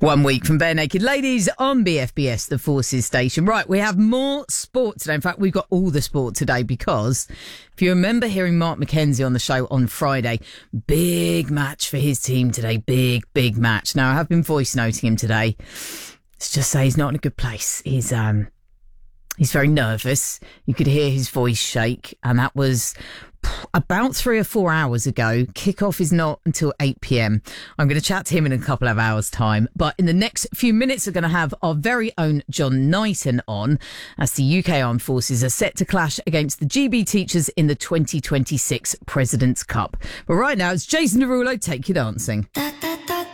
1 week from Bare Naked Ladies on BFBS, the Forces station. Right, we have more sport today. In fact, we've got all the sport today because if you remember hearing Mark McKenzie on the show on Friday, big match for his team today. Big match. Now, I have been voice noting him today. Let's just say he's not in a good place. He's very nervous. You could hear his voice shake, and that was about 3 or 4 hours ago. Kickoff is not until 8 p.m. I'm going to chat to him in a couple of hours' time. But in the next few minutes, we're going to have our very own John Knighton on as the UK Armed Forces are set to clash against the GB Teachers in the 2026 President's Cup. But right now, it's Jason Derulo. Take you dancing.